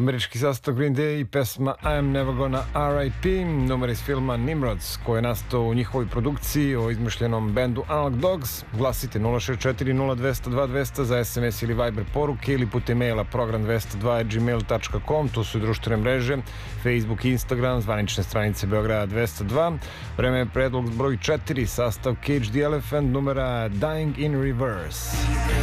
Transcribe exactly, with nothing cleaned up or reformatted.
Američki sastav Green Day i pesma I am never gonna R I P, numer iz filma Nimrods, koji je nastao u njihovoj produkciji o izmišljenom bendu Analog Dogs. Glasite nula šest četiri nula dva nula dva dva nula za es em es ili Viber poruke ili putem maila program dvesta dva at gmail dot com. Tu su i društvene mreže, Facebook i Instagram, zvanične stranice Beograda dvesta dva. Vreme je predlog broj četiri, sastav Cage the Elephant, numera Dying in Reverse.